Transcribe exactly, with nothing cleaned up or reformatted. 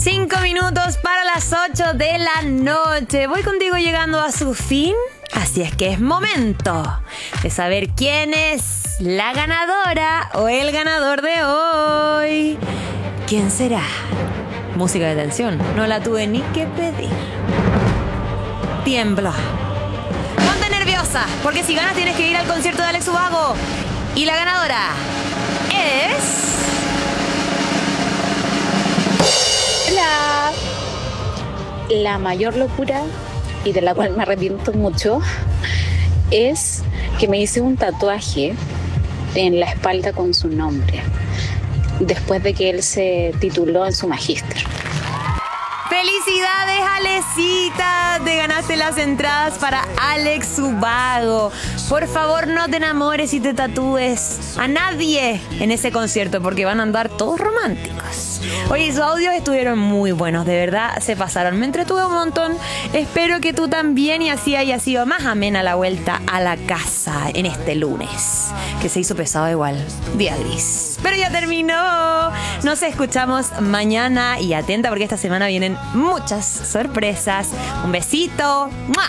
Cinco minutos para las ocho de la noche. Voy contigo llegando a su fin. Así es que es momento de saber quién es la ganadora o el ganador de hoy. ¿Quién será? Música de tensión. No la tuve ni que pedir. Tiembla. Ponte nerviosa, porque si ganas tienes que ir al concierto de Alex Ubago. Y la ganadora es... La, la mayor locura, y de la cual me arrepiento mucho, es que me hice un tatuaje en la espalda con su nombre, después de que él se tituló en su magíster. ¡Felicidades, Alecita! Te ganaste las entradas para Alex Ubago. Por favor, no te enamores y te tatúes a nadie en ese concierto, porque van a andar todos románticos. Oye, sus audios estuvieron muy buenos, de verdad, se pasaron. Me entretuve un montón. Espero que tú también, y así haya sido más amena la vuelta a la casa en este lunes, que se hizo pesado igual, día gris. Pero ya terminó. Nos escuchamos mañana y atenta porque esta semana vienen muchas sorpresas. Un besito. ¡Mua!